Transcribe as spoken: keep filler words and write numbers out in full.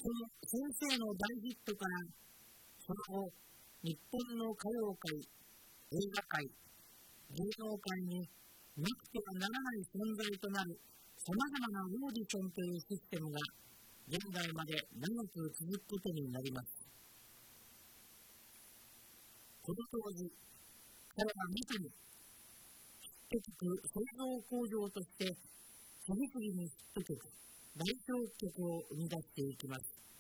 この先生の大ヒットから、その後、日本の歌謡界、映画界、芸能界になくてはならない存在となるさまざまなオーディションというシステムが現在まで長く続くことになります。この当時、彼はまさにヒット曲製造工場として次々にヒット曲、代表曲を生み出していきます。